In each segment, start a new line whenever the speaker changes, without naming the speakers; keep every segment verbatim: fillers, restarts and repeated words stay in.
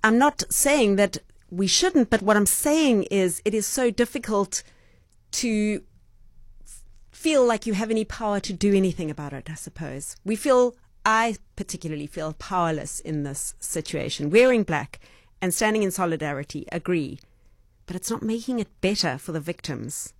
I'm not saying that we shouldn't, but what I'm saying is it is so difficult to feel like you have any power to do anything about it, I suppose. We feel, I particularly feel powerless in this situation. Wearing black and standing in solidarity, agree, but it's not making it better for the victims.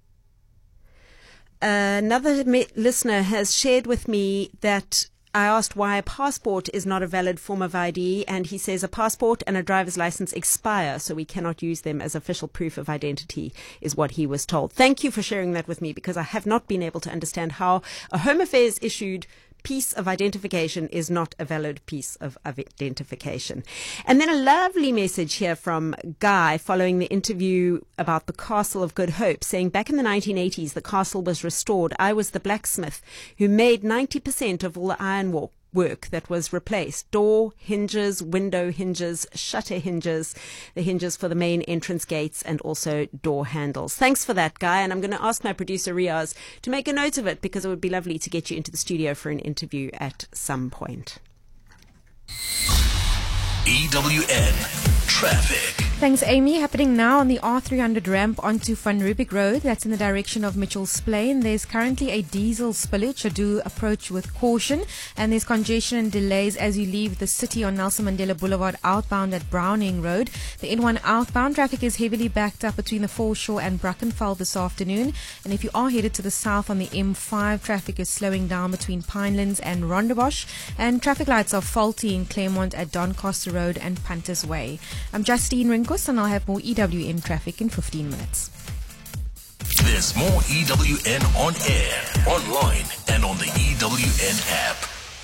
Another me- listener has shared with me that I asked why a passport is not a valid form of I D, and he says a passport and a driver's license expire, so we cannot use them as official proof of identity, is what he was told. Thank you for sharing that with me, because I have not been able to understand how a Home Affairs issued piece of identification is not a valid piece of identification. And then a lovely message here from Guy following the interview about the Castle of Good Hope, saying back in the nineteen eighties the castle was restored. I was the blacksmith who made ninety percent of all the ironwork work that was replaced. Door hinges, window hinges, shutter hinges, the hinges for the main entrance gates, and also door handles. Thanks for that, Guy. And I'm going to ask my producer, Riaz, to make a note of it, because it would be lovely to get you into the studio for an interview at some point.
E W N Traffic.
Thanks, Amy. Happening now on the R three hundred ramp onto Van Riebeeck Road. That's in the direction of Mitchell's Plain. There's currently a diesel spillage, so do approach with caution. And there's congestion and delays as you leave the city on Nelson Mandela Boulevard outbound at Browning Road. The N one outbound traffic is heavily backed up between the Foreshore and Brackenfell this afternoon. And if you are headed to the south on the M five, traffic is slowing down between Pinelands and Rondebosch. And traffic lights are faulty in Claremont at Doncaster Road and Panthers Way. I'm Justine Rinkos, and I'll have more E W N traffic in fifteen minutes.
There's more E W N on air, online, and on the E W N app.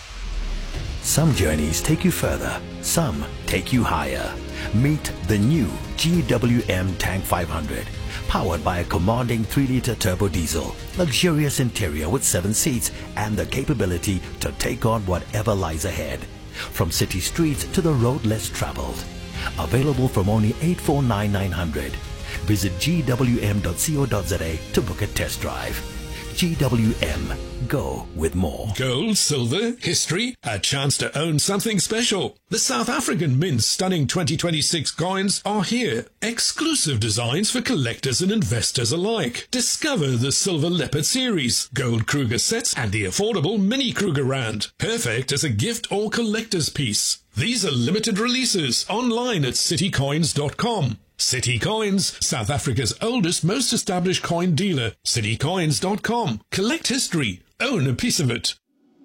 Some journeys take you further, some take you higher. Meet the new G W M Tank five hundred. Powered by a commanding three litre turbo diesel, luxurious interior with seven seats, and the capability to take on whatever lies ahead. From city streets to the road less traveled. Available from only eight four nine nine hundred. Visit G W M dot co dot za to book a test drive. G W M. Go with more.
Gold, silver, history, a chance to own something special. The South African Mint's stunning twenty twenty-six coins are here. Exclusive designs for collectors and investors alike. Discover the Silver Leopard series, Gold Kruger sets, and the affordable Mini Kruger Rand. Perfect as a gift or collector's piece. These are limited releases online at city coins dot com. City Coins, South Africa's oldest, most established coin dealer. city coins dot com. Collect history. Own a piece of it.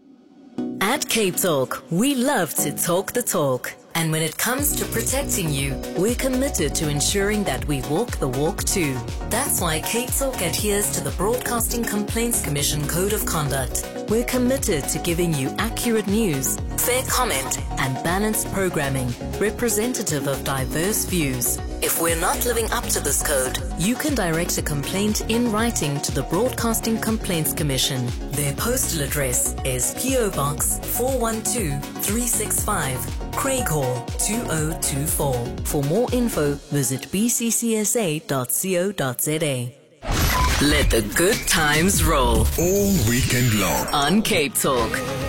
At Cape Talk, we love to talk the talk. And when it comes to protecting you, we're committed to ensuring that we walk the walk too. That's why Cape Talk adheres to the Broadcasting Complaints Commission Code of Conduct. We're committed to giving you accurate news, fair comment, and balanced programming, representative of diverse views. If we're not living up to this code, you can direct a complaint in writing to the Broadcasting Complaints Commission. Their postal address is P O Box four one two three six five, Craighall two oh two four. For more info, visit b c c s a dot co dot za. Let the good times roll
All weekend long.
on Cape Talk.